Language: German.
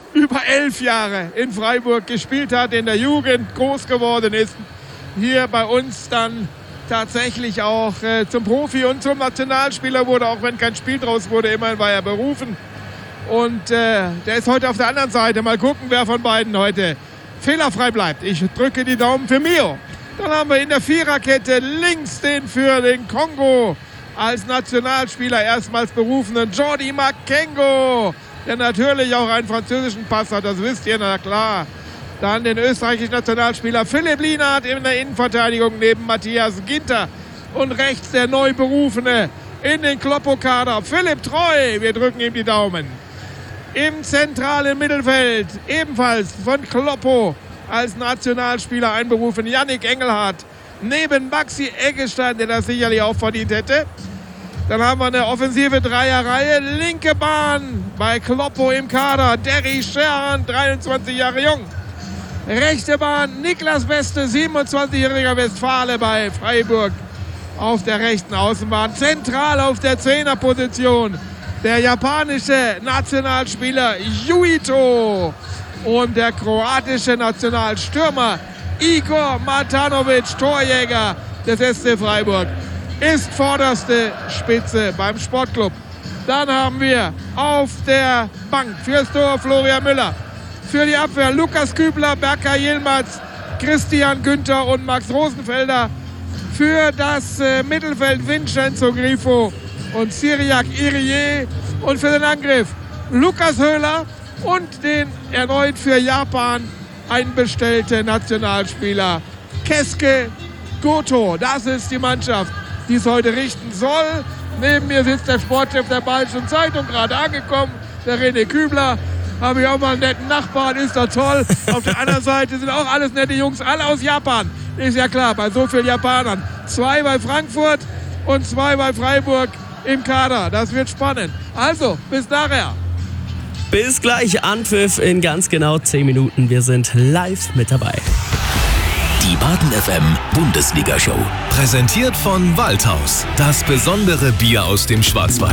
über 11 Jahre in Freiburg gespielt hat, in der Jugend groß geworden ist, hier bei uns dann tatsächlich auch zum Profi und zum Nationalspieler wurde, auch wenn kein Spiel draus wurde, immerhin war er berufen. Und der ist heute auf der anderen Seite. Mal gucken, wer von beiden heute fehlerfrei bleibt. Ich drücke die Daumen für Mio. Dann haben wir in der Viererkette links den für den Kongo als Nationalspieler erstmals berufenen Jordi Makengo, der natürlich auch einen französischen Pass hat, das wisst ihr, na klar. Dann den österreichischen Nationalspieler Philipp Lienhardt in der Innenverteidigung neben Matthias Ginter. Und rechts der neu berufene in den Kloppo-Kader Philipp Treu. Wir drücken ihm die Daumen. Im zentralen Mittelfeld ebenfalls von Kloppo als Nationalspieler einberufen Yannick Engelhardt. Neben Maxi Eggestein, der das sicherlich auch verdient hätte. Dann haben wir eine offensive Dreierreihe. Linke Bahn bei Kloppo im Kader. Derry Scherhan, 23 Jahre jung. Rechte Bahn Niklas Beste, 27-jähriger Westfale bei Freiburg auf der rechten Außenbahn. Zentral auf der Zehnerposition der japanische Nationalspieler Yuito und der kroatische Nationalstürmer Igor Matanovic, Torjäger des SC Freiburg, ist vorderste Spitze beim Sportclub. Dann haben wir auf der Bank fürs Tor Florian Müller. Für die Abwehr Lukas Kübler, Berkay Yilmaz, Christian Günther und Max Rosenfelder. Für das Mittelfeld Vincenzo Grifo und Cyriac Irie. Und für den Angriff Lukas Höhler und den erneut für Japan einbestellten Nationalspieler Kesuke Goto. Das ist die Mannschaft, die es heute richten soll. Neben mir sitzt der Sportchef der Bayerischen Zeitung, gerade angekommen, der René Kübler. Habe ich auch mal einen netten Nachbarn, ist doch toll. Auf der anderen Seite sind auch alles nette Jungs, alle aus Japan. Ist ja klar, bei so vielen Japanern. 2 bei Frankfurt und 2 bei Freiburg im Kader. Das wird spannend. Also, bis nachher. Bis gleich, Anpfiff in ganz genau 10 Minuten. Wir sind live mit dabei. Die Baden FM Bundesliga Show. Präsentiert von Waldhaus. Das besondere Bier aus dem Schwarzwald.